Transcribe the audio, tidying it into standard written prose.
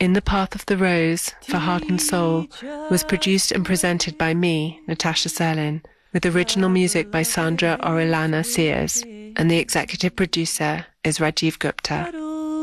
In the Path of the Rose for Heart and Soul was produced and presented by me, Natasha Serlin, with original music by Sandra Orellana Sears, and the executive producer is Rajiv Gupta.